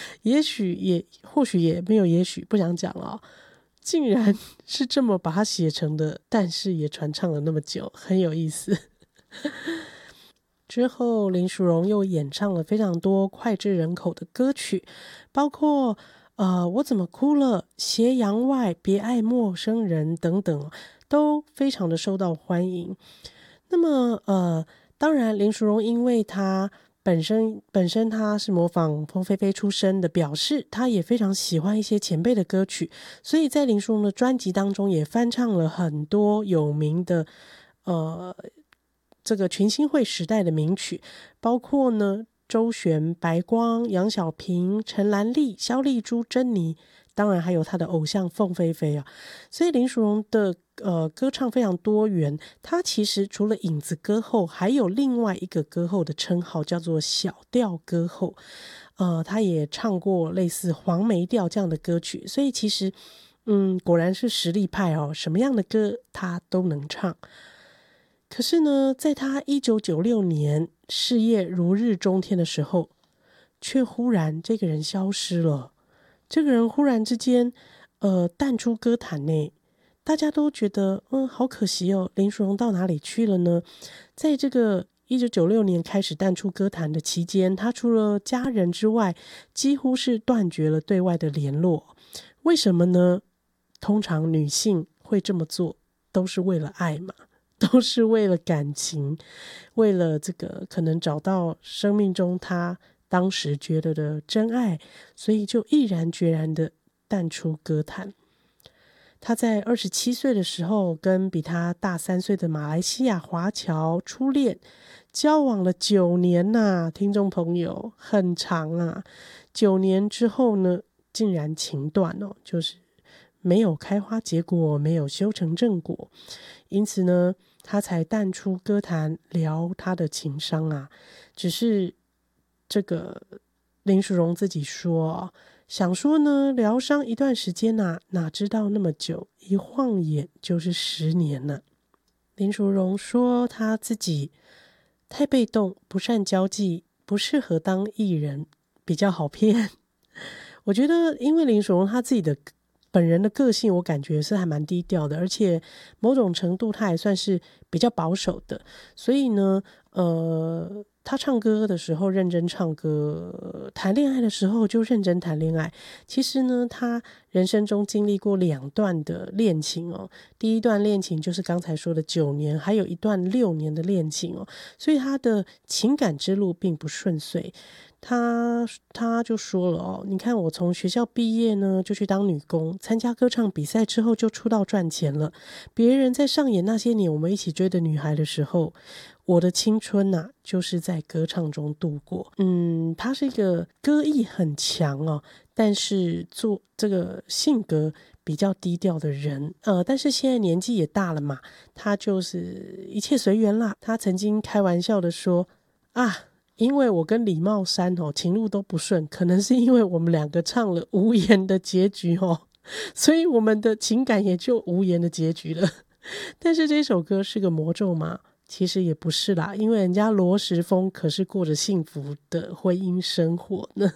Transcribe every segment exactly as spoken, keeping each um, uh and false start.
也许也或许也没有也许不想讲了、哦、竟然是这么把它写成的，但是也传唱了那么久，很有意思。之后林淑荣又演唱了非常多脍炙人口的歌曲，包括呃我怎么哭了、斜阳外、别爱陌生人等等，都非常的受到欢迎。那么呃当然林淑荣因为她本身本身她是模仿凤飞飞出身的，表示她也非常喜欢一些前辈的歌曲，所以在林淑荣的专辑当中也翻唱了很多有名的呃这个群星会时代的名曲，包括呢周璇、白光、杨小萍、陈兰丽、萧丽珠、珍妮，当然还有她的偶像凤飞飞啊。所以林淑荣的呃歌唱非常多元，她其实除了影子歌后，还有另外一个歌后的称号叫做小调歌后。呃，她也唱过类似黄梅调这样的歌曲，所以其实嗯果然是实力派哦，什么样的歌她都能唱。可是呢，在他一九九六年事业如日中天的时候，却忽然这个人消失了。这个人忽然之间呃淡出歌坛内，大家都觉得嗯好可惜哦，林淑荣到哪里去了呢？在这个一九九六年开始淡出歌坛的期间，他除了家人之外，几乎是断绝了对外的联络。为什么呢？通常女性会这么做，都是为了爱嘛，都是为了感情，为了这个可能找到生命中他当时觉得的真爱，所以就毅然决然的淡出歌坛。他在二十七岁的时候跟比他大三岁的马来西亚华侨初恋，交往了九年呐、啊，听众朋友很长啊。九年之后呢，竟然情断哦，就是没有开花结果，没有修成正果，因此呢他才淡出歌坛，聊他的情伤啊。只是这个林淑荣自己说，想说呢疗伤一段时间啊，哪知道那么久，一晃眼就是十年了。林淑荣说他自己太被动，不善交际，不适合当艺人，比较好骗。我觉得因为林淑荣他自己的本人的个性，我感觉是还蛮低调的，而且某种程度他还算是比较保守的，所以呢呃他唱歌的时候认真唱歌，谈恋爱的时候就认真谈恋爱。其实呢他人生中经历过两段的恋情哦，第一段恋情就是刚才说的九年，还有一段六年的恋情哦，所以他的情感之路并不顺遂。他他就说了哦，你看我从学校毕业呢就去当女工，参加歌唱比赛之后就出道赚钱了。别人在上演那些年我们一起追的女孩的时候，我的青春啊就是在歌唱中度过。嗯，他是一个歌艺很强哦，但是做这个性格比较低调的人。呃，但是现在年纪也大了嘛，他就是一切随缘啦。他曾经开玩笑的说啊，因为我跟李茂山哦情路都不顺，可能是因为我们两个唱了无言的结局哦，所以我们的情感也就无言的结局了。但是这首歌是个魔咒吗？其实也不是啦，因为人家罗时丰可是过着幸福的婚姻生活呢。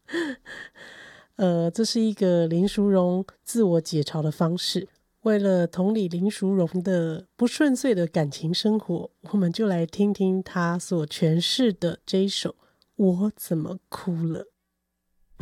呃，这是一个林淑荣自我解嘲的方式。为了同理林淑荣的不顺遂的感情生活，我们就来听听她所诠释的这一首《我怎么哭了》。